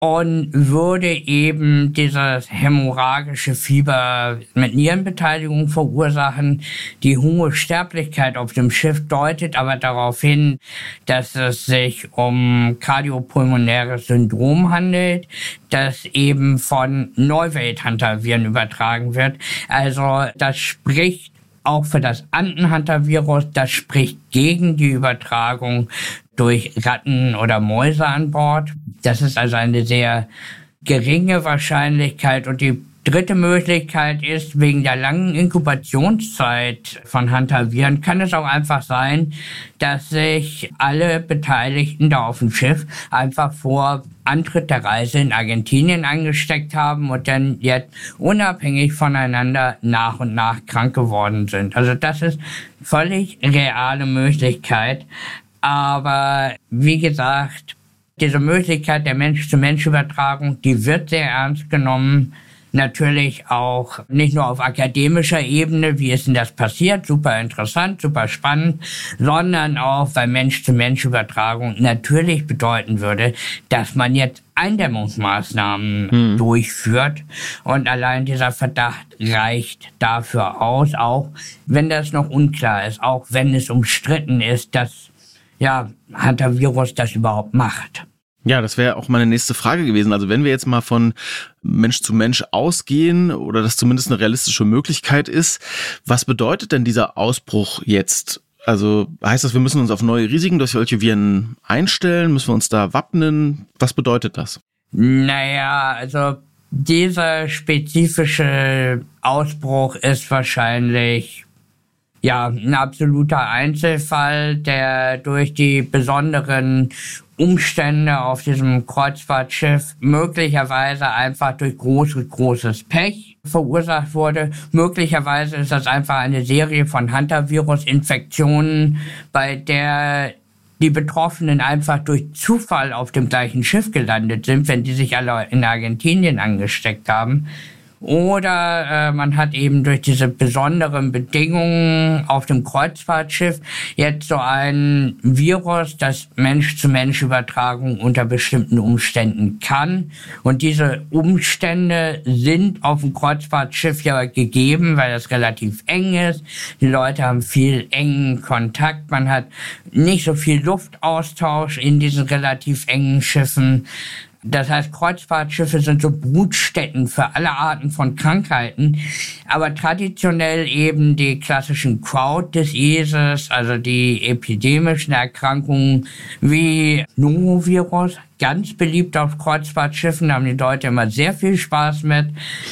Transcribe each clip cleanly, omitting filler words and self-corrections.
und würde eben dieses hämorrhagische Fieber mit Nierenbeteiligung verursachen. Die hohe Sterblichkeit auf dem Schiff deutet aber darauf hin, dass es sich um kardiopulmonäres Syndrom handelt, das eben von Neuwelt-Hantaviren übertragen wird. Also das spricht auch für das Anden-Hantavirus, das spricht gegen die Übertragung durch Ratten oder Mäuse an Bord. Das ist also eine sehr geringe Wahrscheinlichkeit. Und die dritte Möglichkeit ist, wegen der langen Inkubationszeit von Hantaviren kann es auch einfach sein, dass sich alle Beteiligten da auf dem Schiff einfach vor Antritt der Reise in Argentinien angesteckt haben und dann jetzt unabhängig voneinander nach und nach krank geworden sind. Also das ist völlig reale Möglichkeit. Aber wie gesagt, diese Möglichkeit der Mensch-zu-Mensch-Übertragung, die wird sehr ernst genommen. Natürlich auch nicht nur auf akademischer Ebene, wie ist denn das passiert, super interessant, super spannend, sondern auch, weil Mensch-zu-Mensch-Übertragung natürlich bedeuten würde, dass man jetzt Eindämmungsmaßnahmen durchführt. Und allein dieser Verdacht reicht dafür aus, auch wenn das noch unklar ist, auch wenn es umstritten ist, dass Hantavirus das überhaupt macht. Ja, das wäre auch meine nächste Frage gewesen. Also wenn wir jetzt mal von Mensch zu Mensch ausgehen oder das zumindest eine realistische Möglichkeit ist, was bedeutet denn dieser Ausbruch jetzt? Also heißt das, wir müssen uns auf neue Risiken durch solche Viren einstellen? Müssen wir uns da wappnen? Was bedeutet das? Naja, also dieser spezifische Ausbruch ist wahrscheinlich ein absoluter Einzelfall, der durch die besonderen Umstände auf diesem Kreuzfahrtschiff möglicherweise einfach durch großes Pech verursacht wurde. Möglicherweise ist das einfach eine Serie von Hantavirus-Infektionen, bei der die Betroffenen einfach durch Zufall auf dem gleichen Schiff gelandet sind, wenn die sich alle in Argentinien angesteckt haben. Oder man hat eben durch diese besonderen Bedingungen auf dem Kreuzfahrtschiff jetzt so ein Virus, das Mensch-zu-Mensch-Übertragung unter bestimmten Umständen kann. Und diese Umstände sind auf dem Kreuzfahrtschiff ja gegeben, weil das relativ eng ist. Die Leute haben viel engen Kontakt. Man hat nicht so viel Luftaustausch in diesen relativ engen Schiffen. Das heißt, Kreuzfahrtschiffe sind so Brutstätten für alle Arten von Krankheiten, aber traditionell eben die klassischen Crowd-Diseases, also die epidemischen Erkrankungen wie Norovirus, ganz beliebt auf Kreuzfahrtschiffen, da haben die Leute immer sehr viel Spaß mit.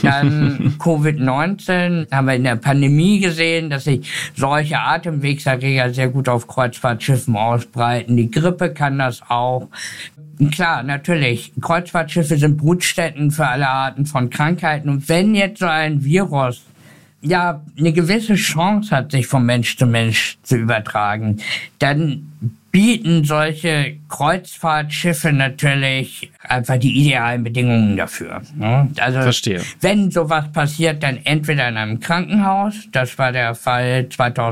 Dann Covid-19 haben wir in der Pandemie gesehen, dass sich solche Atemwegserreger sehr gut auf Kreuzfahrtschiffen ausbreiten. Die Grippe kann das auch. Klar, natürlich. Kreuzfahrtschiffe sind Brutstätten für alle Arten von Krankheiten. Und wenn jetzt so ein Virus eine gewisse Chance hat, sich von Mensch zu Mensch zu übertragen, dann bieten solche Kreuzfahrtschiffe natürlich einfach die idealen Bedingungen dafür. Also Verstehe. Wenn sowas passiert, dann entweder in einem Krankenhaus, das war der Fall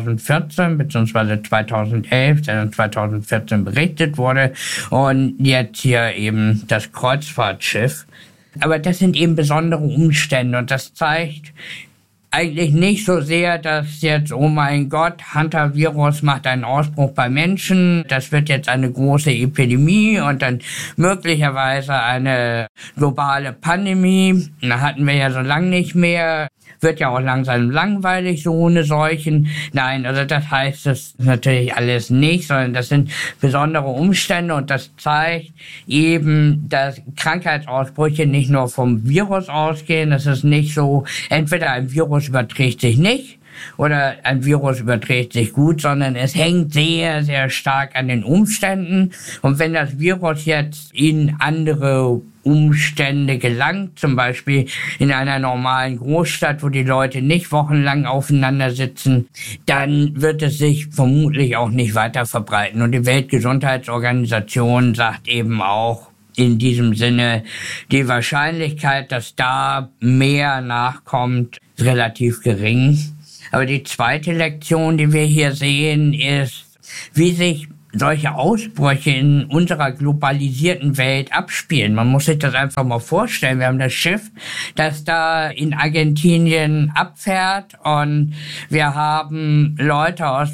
2014 bzw. 2011, der dann 2014 berichtet wurde, und jetzt hier eben das Kreuzfahrtschiff. Aber das sind eben besondere Umstände und das zeigt eigentlich nicht so sehr, dass jetzt, oh mein Gott, Hantavirus macht einen Ausbruch bei Menschen, das wird jetzt eine große Epidemie und dann möglicherweise eine globale Pandemie. Da hatten wir ja so lange nicht mehr. Wird ja auch langsam langweilig, so ohne Seuchen. Nein, also das heißt es natürlich alles nicht, sondern das sind besondere Umstände und das zeigt eben, dass Krankheitsausbrüche nicht nur vom Virus ausgehen. Das ist nicht so, entweder ein Virus überträgt sich nicht oder ein Virus überträgt sich gut, sondern es hängt sehr, sehr stark an den Umständen. Und wenn das Virus jetzt in andere Umstände gelangt, zum Beispiel in einer normalen Großstadt, wo die Leute nicht wochenlang aufeinander sitzen, dann wird es sich vermutlich auch nicht weiter verbreiten. Und die Weltgesundheitsorganisation sagt eben auch in diesem Sinne, die Wahrscheinlichkeit, dass da mehr nachkommt, ist relativ gering. Aber die zweite Lektion, die wir hier sehen, ist, wie sich solche Ausbrüche in unserer globalisierten Welt abspielen. Man muss sich das einfach mal vorstellen. Wir haben das Schiff, das da in Argentinien abfährt, und wir haben Leute aus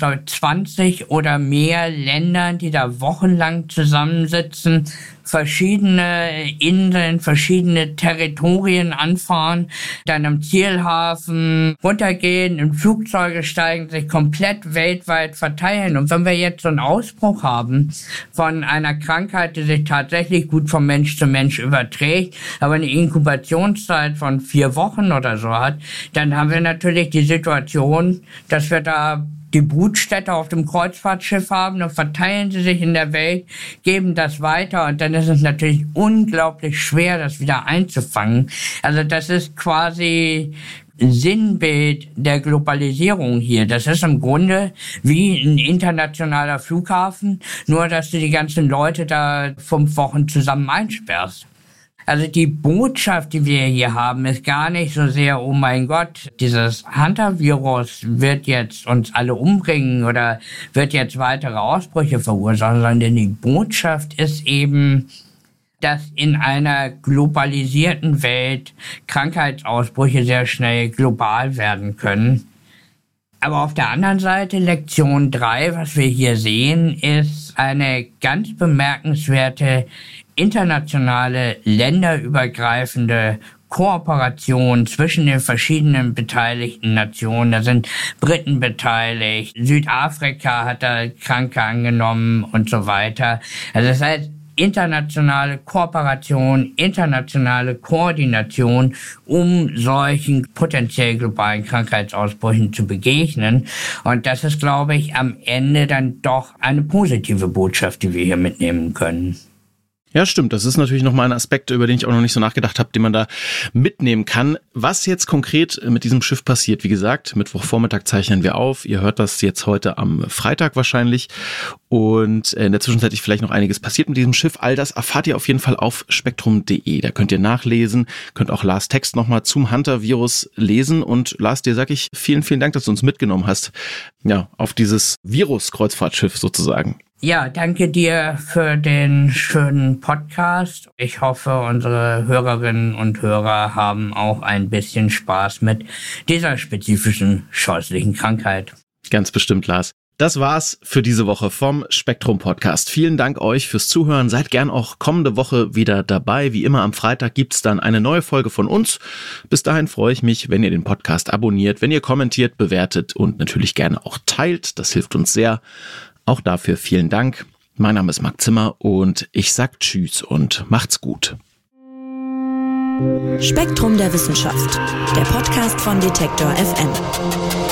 20 oder mehr Ländern, die da wochenlang zusammensitzen, verschiedene Inseln, verschiedene Territorien anfahren, dann am Zielhafen runtergehen, in Flugzeuge steigen, sich komplett weltweit verteilen. Und wenn wir jetzt so einen Ausbruch haben von einer Krankheit, die sich tatsächlich gut von Mensch zu Mensch überträgt, aber eine Inkubationszeit von 4 Wochen oder so hat, dann haben wir natürlich die Situation, dass wir da die Brutstätte auf dem Kreuzfahrtschiff haben, und verteilen sie sich in der Welt, geben das weiter, und dann ist es natürlich unglaublich schwer, das wieder einzufangen. Also das ist quasi Sinnbild der Globalisierung hier. Das ist im Grunde wie ein internationaler Flughafen, nur dass du die ganzen Leute da 5 Wochen zusammen einsperrst. Also die Botschaft, die wir hier haben, ist gar nicht so sehr, oh mein Gott, dieses Hunter-Virus wird jetzt uns alle umbringen oder wird jetzt weitere Ausbrüche verursachen, sondern die Botschaft ist eben, dass in einer globalisierten Welt Krankheitsausbrüche sehr schnell global werden können. Aber auf der anderen Seite, Lektion 3, was wir hier sehen, ist eine ganz bemerkenswerte internationale, länderübergreifende Kooperation zwischen den verschiedenen beteiligten Nationen. Da sind Briten beteiligt, Südafrika hat da Kranke angenommen und so weiter. Also das heißt, internationale Kooperation, internationale Koordination, um solchen potenziell globalen Krankheitsausbrüchen zu begegnen. Und das ist, glaube ich, am Ende dann doch eine positive Botschaft, die wir hier mitnehmen können. Ja, stimmt. Das ist natürlich nochmal ein Aspekt, über den ich auch noch nicht so nachgedacht habe, den man da mitnehmen kann. Was jetzt konkret mit diesem Schiff passiert, wie gesagt, Mittwochvormittag zeichnen wir auf. Ihr hört das jetzt heute am Freitag wahrscheinlich. Und in der Zwischenzeit ist vielleicht noch einiges passiert mit diesem Schiff. All das erfahrt ihr auf jeden Fall auf spektrum.de. Da könnt ihr nachlesen, könnt auch Lars' Text nochmal zum Hunter-Virus lesen. Und Lars, dir sag ich vielen, vielen Dank, dass du uns mitgenommen hast. Ja, auf dieses Virus-Kreuzfahrtschiff sozusagen. Ja, danke dir für den schönen Podcast. Ich hoffe, unsere Hörerinnen und Hörer haben auch ein bisschen Spaß mit dieser spezifischen scheußlichen Krankheit. Ganz bestimmt, Lars. Das war's für diese Woche vom Spektrum Podcast. Vielen Dank euch fürs Zuhören. Seid gern auch kommende Woche wieder dabei. Wie immer am Freitag gibt's dann eine neue Folge von uns. Bis dahin freue ich mich, wenn ihr den Podcast abonniert, wenn ihr kommentiert, bewertet und natürlich gerne auch teilt. Das hilft uns sehr. Auch dafür vielen Dank. Mein Name ist Marc Zimmer und ich sag Tschüss und macht's gut. Spektrum der Wissenschaft, der Podcast von Detektor FM.